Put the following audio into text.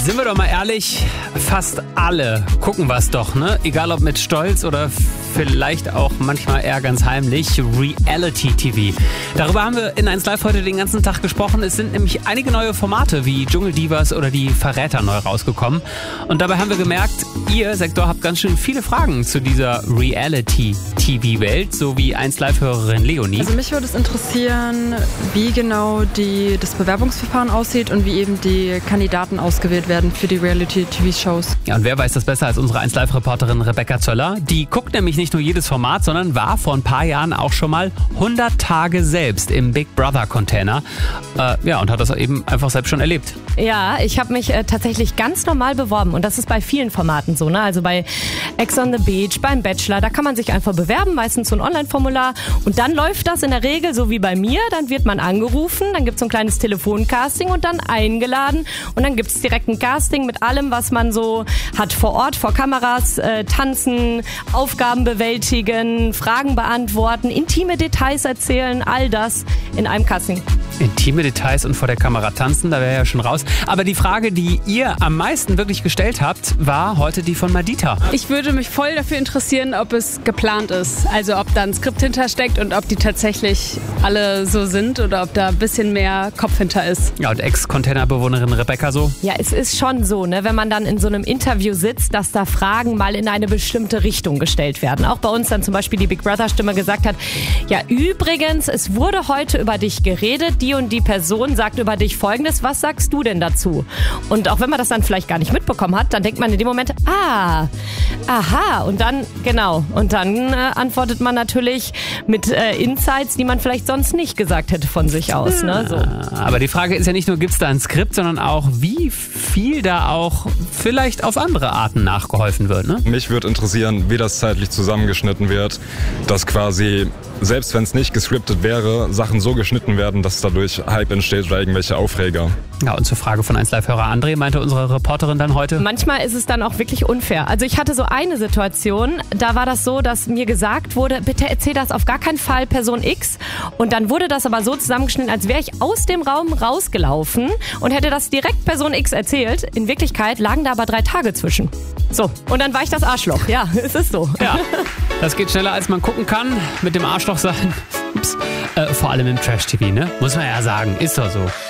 Sind wir doch mal ehrlich, fast alle gucken was doch, ne? Egal ob mit Stolz oder vielleicht auch manchmal eher ganz heimlich, Reality-TV. Darüber haben wir in 1 Live heute den ganzen Tag gesprochen. Es sind nämlich einige neue Formate wie Dschungeldivas oder die Verräter neu rausgekommen. Und dabei haben wir gemerkt, ihr Sektor habt ganz schön viele Fragen zu dieser Reality-TV-Welt, so wie 1 Live-Hörerin Leonie. Also mich würde es interessieren, wie genau das Bewerbungsverfahren aussieht und wie eben die Kandidaten ausgewählt werden für die Reality-TV-Shows. Ja, und wer weiß das besser als unsere 1 Live-Reporterin Rebecca Zöller? Die guckt nämlich nicht nur jedes Format, sondern war vor ein paar Jahren auch schon mal 100 Tage selbst im Big Brother-Container. Und hat das eben einfach selbst schon erlebt. Ja, ich habe mich tatsächlich ganz normal beworben und das ist bei vielen Formaten so, ne? Also bei Ex on the Beach, beim Bachelor, da kann man sich einfach bewerben, meistens so ein Online-Formular und dann läuft das in der Regel so wie bei mir, dann wird man angerufen, dann gibt es so ein kleines Telefoncasting und dann eingeladen und dann gibt es direkt ein Casting mit allem, was man so hat vor Ort, vor Kameras, tanzen, Aufgaben bewältigen, Fragen beantworten, intime Details erzählen, all das in einem Casting. Intime Details und vor der Kamera tanzen, da wäre ja schon raus. Aber die Frage, die ihr am meisten wirklich gestellt habt, war heute die von Madita. Ich würde mich voll dafür interessieren, ob es geplant ist. Also ob da ein Skript hintersteckt und ob die tatsächlich alle so sind oder ob da ein bisschen mehr Kopf hinter ist. Ja, und Ex-Containerbewohnerin Rebecca so? Ja, es ist schon so, ne, wenn man dann in so einem Interview sitzt, dass da Fragen mal in eine bestimmte Richtung gestellt werden. Auch bei uns dann zum Beispiel die Big Brother-Stimme gesagt hat, ja übrigens, es wurde heute über dich geredet, die und die Person sagt über dich Folgendes, was sagst du denn dazu? Und auch wenn man das dann vielleicht gar nicht mitbekommen hat, dann denkt man in dem Moment, aha, und dann, genau, und dann antwortet man natürlich mit Insights, die man vielleicht sonst nicht gesagt hätte von sich aus. Ne? So. Aber die Frage ist ja nicht nur, gibt es da ein Skript, sondern auch, wie viel da auch vielleicht auf andere Arten nachgeholfen wird. Ne? Mich würde interessieren, wie das zeitlich zusammengeschnitten wird, dass quasi, selbst wenn es nicht gescriptet wäre, Sachen so geschnitten werden, dass dadurch Hype entsteht oder irgendwelche Aufreger. Ja, und zur Frage von 1 Live-Hörer André meinte unsere Reporterin dann heute. Manchmal ist es dann auch wirklich unfair. Also ich hatte so eine Situation, da war das so, dass mir gesagt wurde, bitte erzähl das auf gar keinen Fall Person X. Und dann wurde das aber so zusammengeschnitten, als wäre ich aus dem Raum rausgelaufen und hätte das direkt Person X erzählt. In Wirklichkeit lagen da aber 3 Tage zwischen. So, und dann war ich das Arschloch. Ja, es ist so. Ja, das geht schneller, als man gucken kann mit dem Arschloch sein. Ups. Vor allem im Trash-TV, ne? Muss man ja sagen, ist doch so.